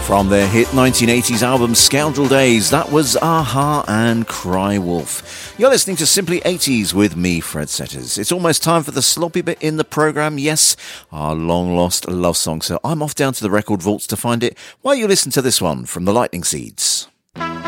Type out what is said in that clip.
From their hit 1980s album Scoundrel Days, that was a-ha and Cry Wolf. You're listening to Simply 80s with me, Fred Setters. It's almost time for the sloppy bit in the programme, yes, our long-lost love song. So I'm off down to the record vaults to find it while you listen to this one from the Lightning Seeds.